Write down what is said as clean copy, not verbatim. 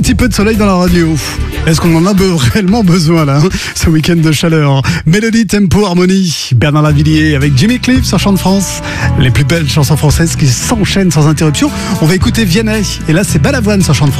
petit peu de soleil dans la radio. Est-ce qu'on en a réellement besoin là, ce week-end de chaleur? Mélodie, tempo, harmonie. Bernard Lavilliers avec Jimmy Cliff sur Chant de France. Les plus belles chansons françaises qui s'enchaînent sans interruption. On va écouter Vianney. Et là, c'est Balavoine sur Chant de France.